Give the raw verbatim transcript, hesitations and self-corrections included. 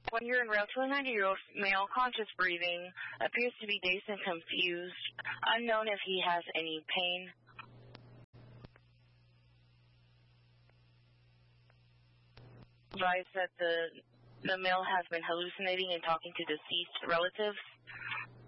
When you're en route to a ninety-year-old male, conscious breathing, appears to be dazed and confused, unknown if he has any pain. Advise that the, the male has been hallucinating and talking to deceased relatives.